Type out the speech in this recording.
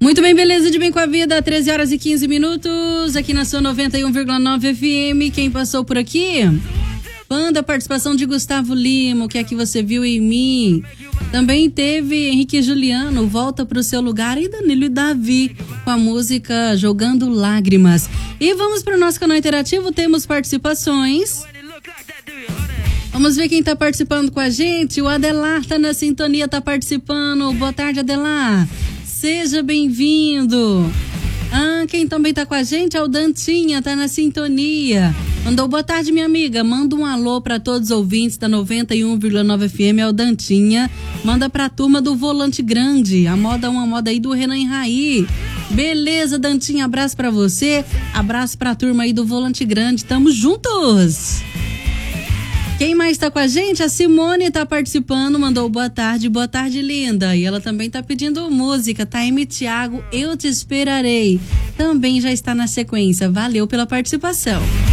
Muito bem, beleza, de bem com a vida, 13 horas e 15 minutos, aqui na sua 91,9 FM. Quem passou por aqui? Banda, participação de Gustavo Lima, o que é que você viu em mim? Também teve Henrique e Juliano, Volta pro Seu Lugar, e Danilo e Davi, com a música Jogando Lágrimas. E vamos para o nosso canal interativo, temos participações. Vamos ver quem tá participando com a gente. O Adelar tá na sintonia, tá participando. Boa tarde, Adelar. Seja bem-vindo. Quem também tá com a gente é o Dantinha, tá na sintonia. Mandou boa tarde, minha amiga. Manda um alô para todos os ouvintes da 91,9 FM, é o Dantinha. Manda pra turma do Volante Grande, uma moda aí do Renan Raí. Beleza, Dantinha, abraço pra você. Abraço pra turma aí do Volante Grande. Tamo juntos. Quem mais tá com a gente? A Simone tá participando, mandou boa tarde, linda. E ela também tá pedindo música, Taime Thiago, Eu Te Esperarei. Também já está na sequência. Valeu pela participação.